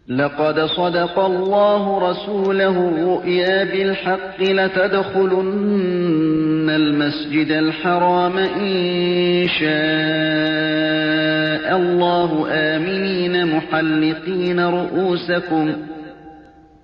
لقد صدق الله رسوله الرؤيا بالحق لتدخلن المسجد الحرام إن شاء الله آمنين محلقين رؤوسكم